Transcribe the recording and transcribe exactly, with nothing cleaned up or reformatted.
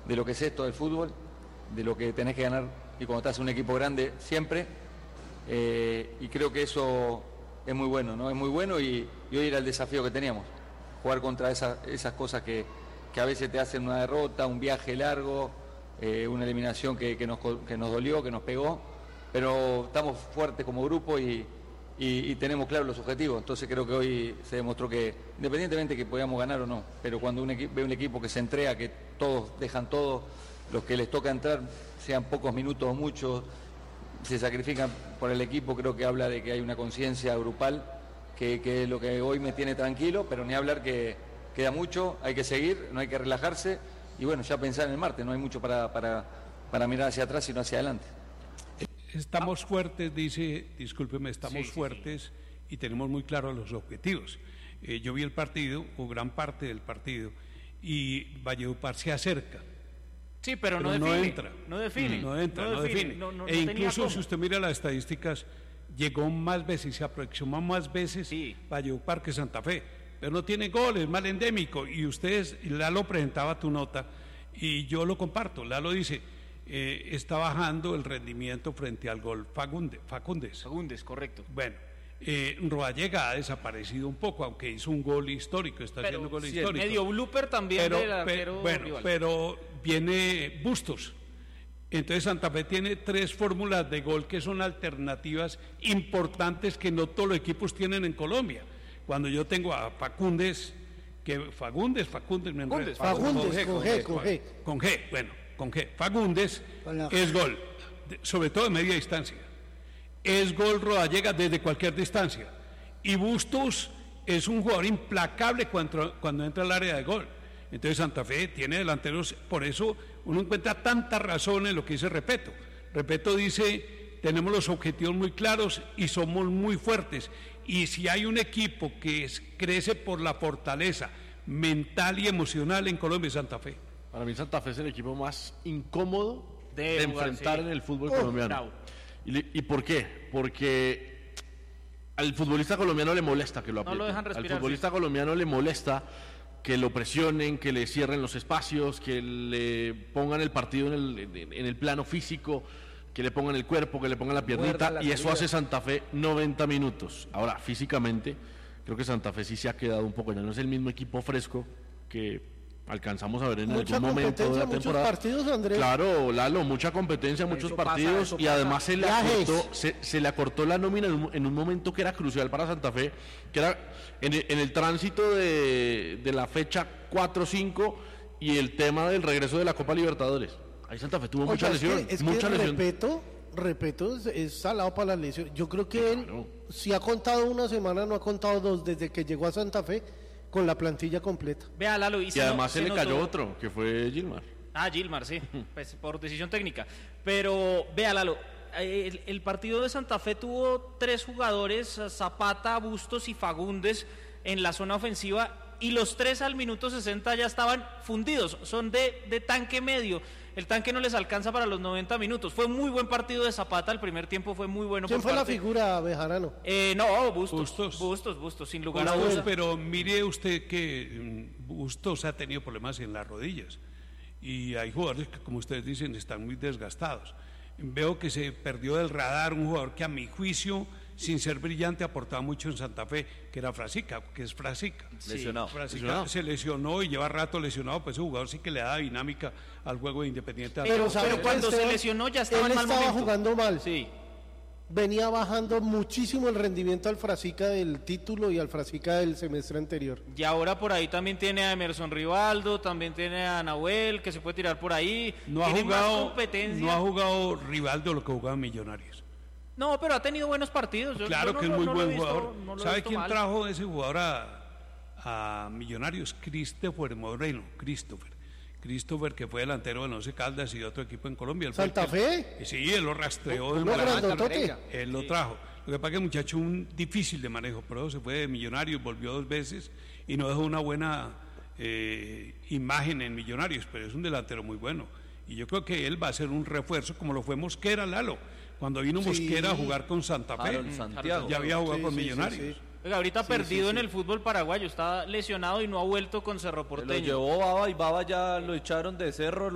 de lo que es esto del fútbol, de lo que tenés que ganar y cuando estás en un equipo grande siempre, eh, y creo que eso es muy bueno, ¿no? Es muy bueno y, y hoy era el desafío que teníamos, jugar contra esa, esas cosas que, que a veces te hacen una derrota, un viaje largo, eh, una eliminación que, que, nos, que nos dolió, que nos pegó, pero estamos fuertes como grupo y, y, y tenemos claros los objetivos. Entonces creo que hoy se demostró que, independientemente que podamos ganar o no, pero cuando un equipo, ve un equipo que se entrega, que todos dejan todo, los que les toca entrar, sean pocos minutos o muchos, se sacrifican por el equipo, creo que habla de que hay una conciencia grupal que, que es lo que hoy me tiene tranquilo, pero ni hablar que queda mucho, hay que seguir, no hay que relajarse y bueno, ya pensar en el martes, no hay mucho para, para, para mirar hacia atrás sino hacia adelante. Estamos fuertes, dice, discúlpeme, estamos sí, sí, fuertes sí. y tenemos muy claros los objetivos. Eh, yo vi el partido, o gran parte del partido, y Valledupar se acerca. Sí, pero, pero no, no define, entra. No define. No entra, no, no define. define. No, no, e no incluso si usted mira las estadísticas, llegó más veces, se aproximó más veces sí. Valledupar que Santa Fe, pero no tiene goles, mal endémico. Y ustedes, Lalo presentaba tu nota, y yo lo comparto. Lalo dice, eh, está bajando el rendimiento frente al gol Fagundes. Fagundes, Fagundes correcto. Bueno. Eh, Rodallega ha desaparecido un poco, aunque hizo un gol histórico, está pero, haciendo gol sí, histórico. Medio blooper también pero, del arquero bueno, rival. Pero viene Bustos. Entonces Santa Fe tiene tres fórmulas de gol que son alternativas importantes que no todos los equipos tienen en Colombia. Cuando yo tengo a Facundes, que Fagundes, Facundes, me enredo. Fagundes, con G, con G. Con G, bueno, con G. Fagundes es gol, sobre todo de media distancia. Es gol Rodallega desde cualquier distancia. Y Bustos es un jugador implacable cuando, cuando entra al área de gol. Entonces Santa Fe tiene delanteros, por eso uno encuentra tantas razones en lo que dice Repeto. Repeto dice, tenemos los objetivos muy claros y somos muy fuertes. Y si hay un equipo que es, crece por la fortaleza mental y emocional en Colombia, es Santa Fe. Para mí Santa Fe es el equipo más incómodo de, de jugar, enfrentar sí. en el fútbol oh, colombiano. ¿Y, ¿Y por qué? Porque al futbolista colombiano le molesta que lo aprieten. No lo dejan respirar, al futbolista sí. colombiano le molesta que lo presionen, que le cierren los espacios, que le pongan el partido en el, en el plano físico, que le pongan el cuerpo, que le pongan la piernita, la y eso hace Santa Fe noventa minutos. Ahora, físicamente, creo que Santa Fe sí se ha quedado un poco, ya no es el mismo equipo fresco que alcanzamos a ver en mucha algún momento de la temporada. Muchos partidos, Andrés. Claro, Lalo, mucha competencia, eso muchos partidos pasa, y además se le, acortó, se, se le acortó la nómina en un, en un momento que era crucial para Santa Fe, que era en el, en el tránsito de, de la fecha cuatro cinco y el tema del regreso de la Copa Libertadores. Ahí Santa Fe tuvo Oye, mucha lesión, es que, es mucha que lesión. Repeto, repeto, es, es salado para la lesión. Yo creo que claro. él, si ha contado una semana, no ha contado dos desde que llegó a Santa Fe. Con la plantilla completa. Vea, Lalo, y, y además se, se le notó... cayó otro, que fue Gilmar. Ah, Gilmar, sí, pues por decisión técnica. Pero, vea, Lalo, el, el partido de Santa Fe tuvo tres jugadores, Zapata, Bustos y Fagundes, en la zona ofensiva, y los tres al minuto sesenta ya estaban fundidos, son de, de tanque medio. El tanque no les alcanza para los noventa minutos. Fue muy buen partido de Zapata, el primer tiempo fue muy bueno. ¿Quién por fue parte... la figura, Bejarano? Eh, no, Bustos. Bustos. Bustos, Bustos, sin lugar Bustos, a dudas. Pero mire usted que Bustos ha tenido problemas en las rodillas. Y hay jugadores que, como ustedes dicen, están muy desgastados. Veo que se perdió del radar un jugador que a mi juicio, sin ser brillante, aportaba mucho en Santa Fe, que era Frasica, que es Frasica. Sí. Lesionado. Frasica lesionado. Se lesionó y lleva rato lesionado, pues ese jugador sí que le da dinámica al juego de Independiente. Pero, pero, pero cuando Esteban, se lesionó ya estaba él en mal estaba momento. jugando mal. Sí. Venía bajando muchísimo el rendimiento al Frasica del título y al Frasica del semestre anterior. Y ahora por ahí también tiene a Emerson Rivaldo, también tiene a Nahuel, que se puede tirar por ahí. No ha tiene jugado, más competencia. No ha jugado Rivaldo lo que jugaba Millonarios. No, pero ha tenido buenos partidos. Yo, claro yo no, que es no, muy no buen visto, jugador. no ¿Sabe quién mal. trajo ese jugador a, a Millonarios? Christopher Moreno, Christopher. Christopher, que fue delantero de Once Caldas y de otro equipo en Colombia. ¿Santa el, Fe? Sí, él lo rastreó. ¿Un grandotote? Él lo trajo. Lo que pasa es que el muchacho un difícil de manejo, pero se fue de Millonarios, volvió dos veces y no dejó una buena eh, imagen en Millonarios, pero es un delantero muy bueno. Y yo creo que él va a ser un refuerzo, como lo fue Mosquera, Lalo. Cuando vino sí. Mosquera a jugar con Santa Fe, Aaron Santiago. ya había jugado sí, con sí, Millonarios. Sí, sí. Oiga, ahorita sí, perdido sí, en sí. el fútbol paraguayo, está lesionado y no ha vuelto con Cerro Porteño. Se lo llevó Baba y Baba ya lo echaron de Cerro.